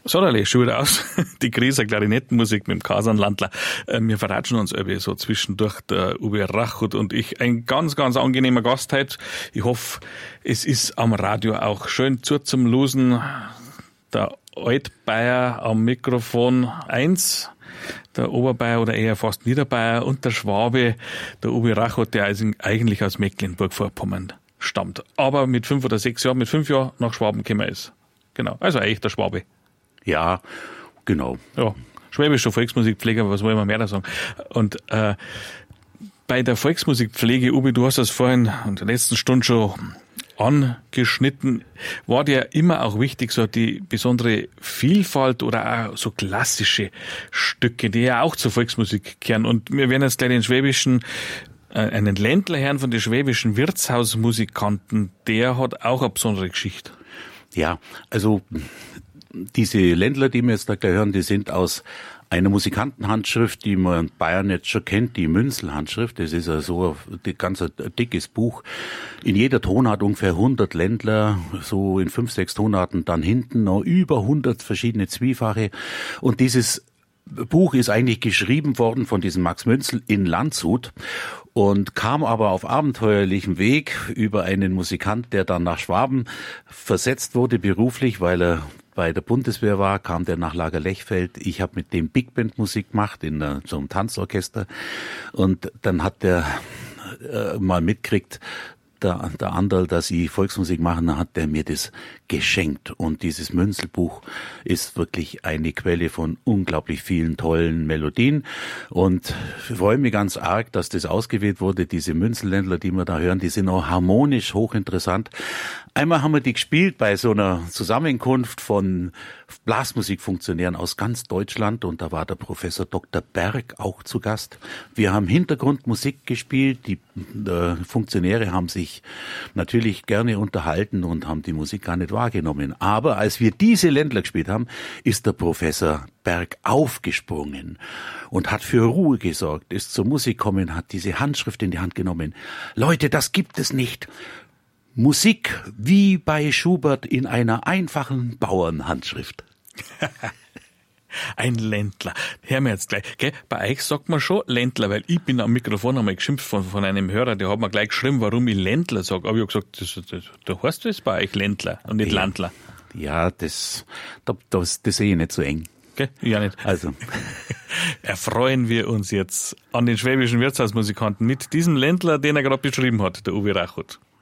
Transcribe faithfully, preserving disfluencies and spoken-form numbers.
So, da schon wieder aus. Die Grieser Klarinettenmusik mit dem Kasanlandler. Wir verratschen uns irgendwie so zwischendurch, der Uwe Rachut und ich. Ein ganz, ganz angenehmer Gast heute. Ich hoffe, es ist am Radio auch schön zu zum Losen. Der Altbayer am Mikrofon eins, der Oberbayer oder eher fast Niederbayer und der Schwabe, der Uwe Rachut, der eigentlich aus Mecklenburg-Vorpommern stammt. Aber mit fünf oder sechs Jahren, mit fünf Jahren nach Schwaben gekommen ist. Genau, also eigentlich der Schwabe. Ja, genau. Ja, schwäbischer Volksmusikpfleger, was wollen wir mehr da sagen? Und äh, bei der Volksmusikpflege, Uwe, du hast das vorhin in der letzten Stunde schon angeschnitten, war dir immer auch wichtig, so die besondere Vielfalt oder auch so klassische Stücke, die ja auch zur Volksmusik kehren. Und wir werden jetzt gleich den schwäbischen, äh, einen Ländler hören von den schwäbischen Wirtshausmusikanten, der hat auch eine besondere Geschichte. Ja, also diese Ländler, die wir jetzt da gleich hören, die sind aus einer Musikantenhandschrift, die man in Bayern jetzt schon kennt, die Münzel-Handschrift. Das ist ja so ein ganz dickes Buch. In jeder Tonart ungefähr hundert Ländler, so in fünf, sechs Tonarten, dann hinten noch über hundert verschiedene Zwiefache. Und dieses Buch ist eigentlich geschrieben worden von diesem Max Münzel in Landshut und kam aber auf abenteuerlichem Weg über einen Musikant, der dann nach Schwaben versetzt wurde beruflich, weil er bei der Bundeswehr war, kam der nach Lagerlechfeld. Ich habe mit dem Big Band Musik gemacht in uh, so einem Tanzorchester und dann hat der äh, mal mitkriegt, der, der Anderl, dass ich Volksmusik mache, dann hat der mir das geschenkt. Und dieses Münzelbuch ist wirklich eine Quelle von unglaublich vielen tollen Melodien. Und ich freue mich ganz arg, dass das ausgewählt wurde. Diese Münzelländler, die wir da hören, die sind auch harmonisch hochinteressant. Einmal haben wir die gespielt bei so einer Zusammenkunft von Blasmusikfunktionären aus ganz Deutschland und da war der Professor Doktor Berg auch zu Gast. Wir haben Hintergrundmusik gespielt, die äh, Funktionäre haben sich natürlich gerne unterhalten und haben die Musik gar nicht wahrgenommen. Aber als wir diese Ländler gespielt haben, ist der Professor Berg aufgesprungen und hat für Ruhe gesorgt, ist zur Musik gekommen, hat diese Handschrift in die Hand genommen. Leute, das gibt es nicht. Musik wie bei Schubert in einer einfachen Bauernhandschrift. Ein Ländler. Hören wir jetzt gleich. Gell? Bei euch sagt man schon Ländler, weil ich bin am Mikrofon einmal geschimpft von, von einem Hörer, der hat mir gleich geschrieben, warum ich Ländler sage. Aber ich habe gesagt, das, das, da heißt das bei euch Ländler und nicht ja. Landler. Ja, das, das, das sehe ich nicht so eng. Gell? Ja, nicht. Also. Erfreuen wir uns jetzt an den schwäbischen Wirtshausmusikanten mit diesem Ländler, den er gerade beschrieben hat, der Uwe Rachut.